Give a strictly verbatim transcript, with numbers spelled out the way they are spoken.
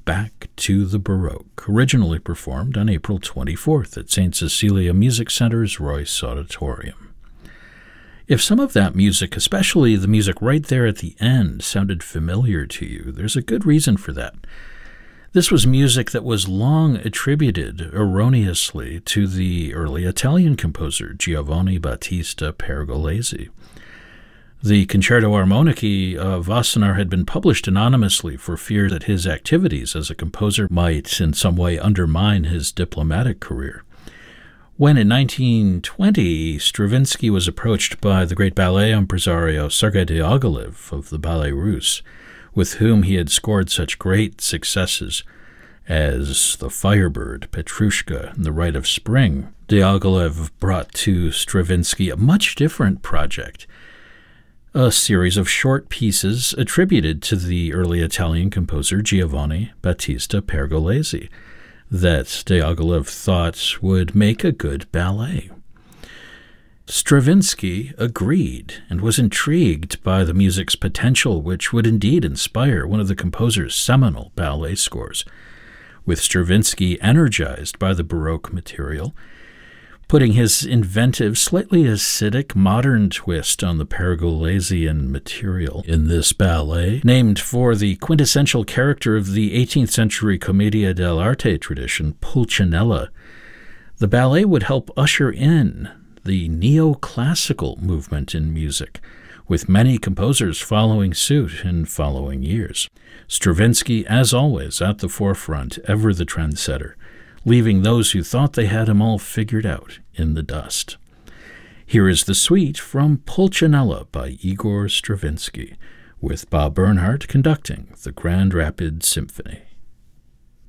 Back to the Baroque, originally performed on April twenty-fourth at Saint Cecilia Music Center's Royce Auditorium. If some of that music, especially the music right there at the end, sounded familiar to you, there's a good reason for that. This was music that was long attributed erroneously to the early Italian composer Giovanni Battista Pergolesi. The Concerto Armonici of Wassenaar had been published anonymously for fear that his activities as a composer might in some way undermine his diplomatic career. When in nineteen twenty Stravinsky was approached by the great ballet impresario Sergei Diaghilev of the Ballet Russe, with whom he had scored such great successes as The Firebird, Petrushka, and The Rite of Spring, Diaghilev brought to Stravinsky a much different project, a series of short pieces attributed to the early Italian composer Giovanni Battista Pergolesi that Diaghilev thought would make a good ballet. Stravinsky agreed and was intrigued by the music's potential, which would indeed inspire one of the composer's seminal ballet scores. With Stravinsky energized by the Baroque material, putting his inventive, slightly acidic, modern twist on the Pergolesian material in this ballet, named for the quintessential character of the eighteenth century Commedia dell'arte tradition, Pulcinella, the ballet would help usher in the neoclassical movement in music, with many composers following suit in following years. Stravinsky, as always, at the forefront, ever the trendsetter, leaving those who thought they had him all figured out in the dust. Here is the suite from Pulcinella by Igor Stravinsky, with Bob Bernhardt conducting the Grand Rapids Symphony.